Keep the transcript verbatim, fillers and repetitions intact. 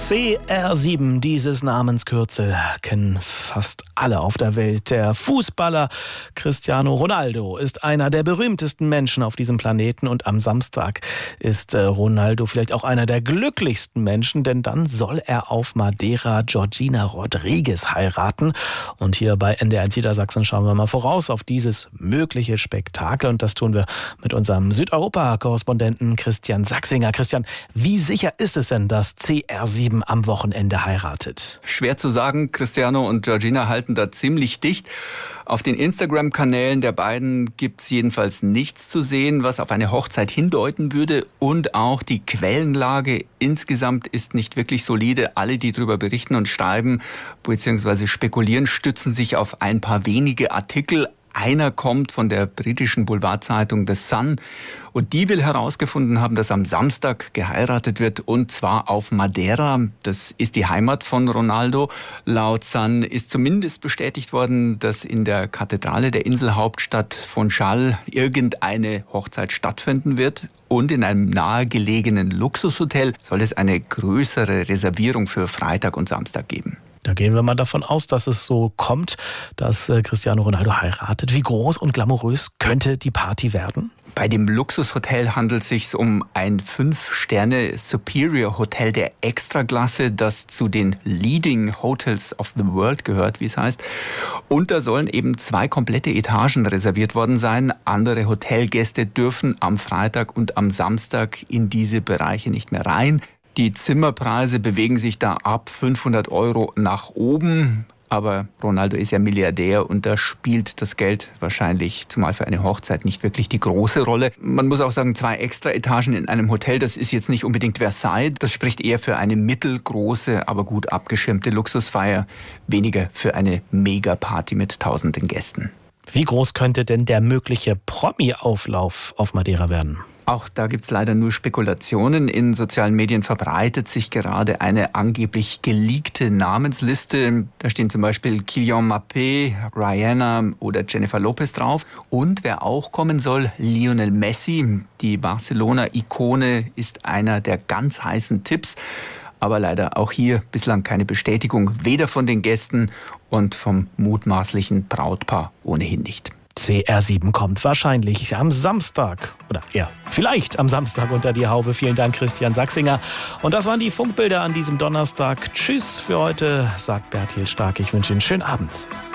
C R sieben, dieses Namenskürzel kennen fast alle auf der Welt. Der Fußballer Cristiano Ronaldo ist einer der berühmtesten Menschen auf diesem Planeten und am Samstag ist Ronaldo vielleicht auch einer der glücklichsten Menschen, denn dann soll er auf Madeira Georgina Rodriguez heiraten. Und hier bei N D R eins Niedersachsen schauen wir mal voraus auf dieses mögliche Spektakel und das tun wir mit unserem Südeuropa-Korrespondenten Christian Sachsinger. Christian, wie sicher ist es denn, dass C R sieben am Wochenende heiratet? Schwer zu sagen. Cristiano und Georgina halten da ziemlich dicht. Auf den Instagram-Kanälen der beiden gibt es jedenfalls nichts zu sehen, was auf eine Hochzeit hindeuten würde. Und auch die Quellenlage insgesamt ist nicht wirklich solide. Alle, die darüber berichten und schreiben bzw. spekulieren, stützen sich auf ein paar wenige Artikel. Einer kommt von der britischen Boulevardzeitung The Sun und die will herausgefunden haben, dass am Samstag geheiratet wird und zwar auf Madeira. Das ist die Heimat von Ronaldo. Laut Sun ist zumindest bestätigt worden, dass in der Kathedrale der Inselhauptstadt Funchal irgendeine Hochzeit stattfinden wird. Und in einem nahegelegenen Luxushotel soll es eine größere Reservierung für Freitag und Samstag geben. Da gehen wir mal davon aus, dass es so kommt, dass Cristiano Ronaldo heiratet. Wie groß und glamourös könnte die Party werden? Bei dem Luxushotel handelt es sich um ein fünf Sterne Superior Hotel der Extraklasse, das zu den Leading Hotels of the World gehört, wie es heißt. Und da sollen eben zwei komplette Etagen reserviert worden sein. Andere Hotelgäste dürfen am Freitag und am Samstag in diese Bereiche nicht mehr rein. Die Zimmerpreise bewegen sich da ab fünfhundert Euro nach oben. Aber Ronaldo ist ja Milliardär und da spielt das Geld wahrscheinlich, zumal für eine Hochzeit, nicht wirklich die große Rolle. Man muss auch sagen, zwei extra Etagen in einem Hotel, das ist jetzt nicht unbedingt Versailles. Das spricht eher für eine mittelgroße, aber gut abgeschirmte Luxusfeier. Weniger für eine Megaparty mit tausenden Gästen. Wie groß könnte denn der mögliche Promi-Auflauf auf Madeira werden? Auch da gibt's leider nur Spekulationen. In sozialen Medien verbreitet sich gerade eine angeblich geleakte Namensliste. Da stehen zum Beispiel Kylian Mbappé, Rihanna oder Jennifer Lopez drauf. Und wer auch kommen soll, Lionel Messi. Die Barcelona-Ikone ist einer der ganz heißen Tipps. Aber leider auch hier bislang keine Bestätigung, weder von den Gästen und vom mutmaßlichen Brautpaar ohnehin nicht. C R sieben kommt wahrscheinlich am Samstag oder eher vielleicht am Samstag unter die Haube. Vielen Dank, Christian Sachsinger. Und das waren die Funkbilder an diesem Donnerstag. Tschüss für heute, sagt Bertil Stark. Ich wünsche Ihnen einen schönen Abend.